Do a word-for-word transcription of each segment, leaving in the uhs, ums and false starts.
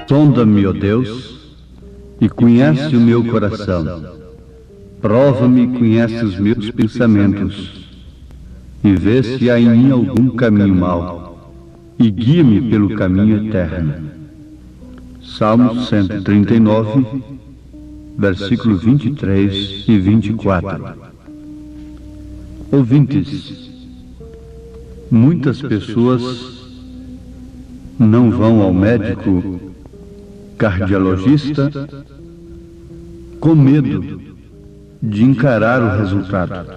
Sonda-me, ó Deus, e conhece o meu coração. Prova-me e conhece os meus pensamentos, e vê se há em mim algum caminho mau, e guia-me pelo caminho eterno. Salmo cento e trinta e nove, versículo vinte e três e vinte e quatro. Ouvintes, muitas pessoas não vão ao médico cardiologista com medo de encarar o resultado.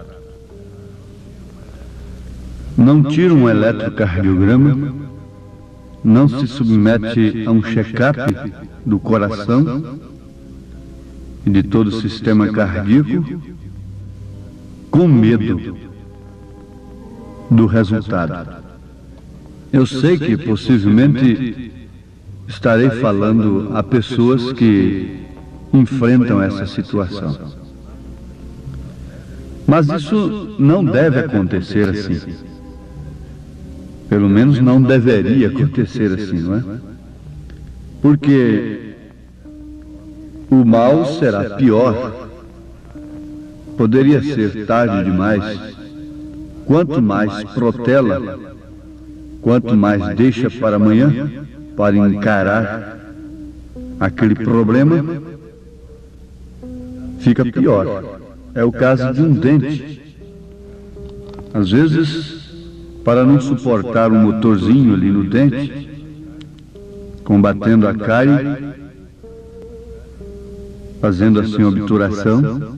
Não tira um eletrocardiograma, não se submete a um check-up do coração e de todo o sistema cardíaco com medo do resultado. Eu sei que possivelmente estarei falando a pessoas que enfrentam essa situação. Mas isso não deve acontecer assim. Pelo menos não deveria acontecer assim, não é? Porque o mal será pior. Poderia ser tarde demais. Quanto mais protela, quanto mais deixa para amanhã, para encarar aquele problema, fica pior. É o caso de um dente. Às vezes, para não suportar um motorzinho ali no dente, combatendo a cárie, fazendo assim obturação,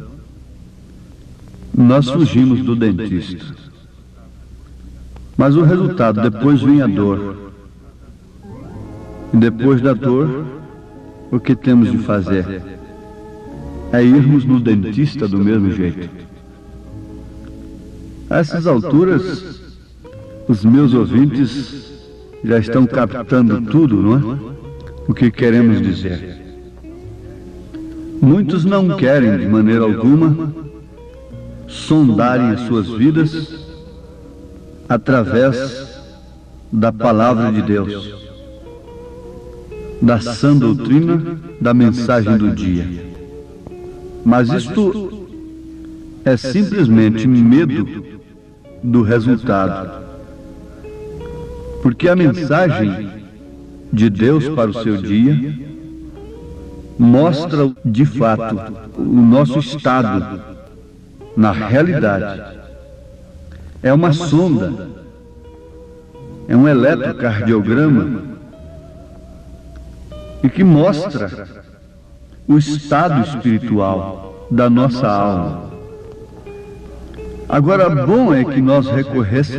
nós fugimos do dentista. Mas o resultado, depois vem a dor. E depois da dor, o que temos de fazer? É irmos no dentista do mesmo jeito. A essas alturas, os meus ouvintes já estão captando tudo, não é? O que queremos dizer. Muitos não querem, de maneira alguma, sondarem as suas vidas através da palavra de Deus, da sã doutrina, da mensagem do dia. Mas isto é simplesmente medo do resultado. Porque a mensagem de Deus para o seu dia mostra de fato o nosso estado na realidade. É uma sonda, é um eletrocardiograma e que mostra o estado espiritual da nossa alma. Agora, bom é que nós recorrêssemos